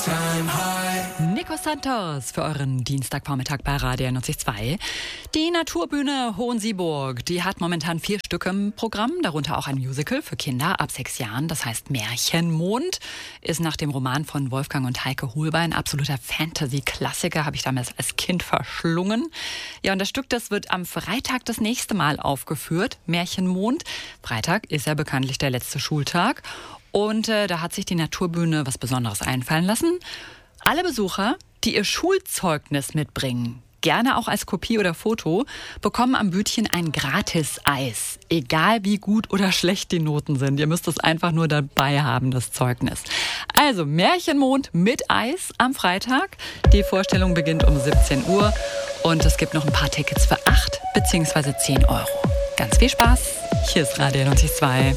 Nico Santos für euren Dienstagvormittag bei Radio 92. Die Naturbühne Hohensieburg, die hat momentan 4 Stück im Programm, darunter auch ein Musical für Kinder ab 6 Jahren, das heißt Märchenmond, ist nach dem Roman von Wolfgang und Heike Hohlbein absoluter Fantasy-Klassiker, habe ich damals als Kind verschlungen. Ja, und das Stück, das wird am Freitag das nächste Mal aufgeführt, Märchenmond. Freitag ist ja bekanntlich der letzte Schultag. Und da hat sich die Naturbühne was Besonderes einfallen lassen. Alle Besucher, die ihr Schulzeugnis mitbringen, gerne auch als Kopie oder Foto, bekommen am Bütchen ein Gratis-Eis. Egal wie gut oder schlecht die Noten sind. Ihr müsst es einfach nur dabei haben, das Zeugnis. Also Märchenmond mit Eis am Freitag. Die Vorstellung beginnt um 17 Uhr. Und es gibt noch ein paar Tickets für 8 bzw. 10 Euro. Ganz viel Spaß. Hier ist Radio 92.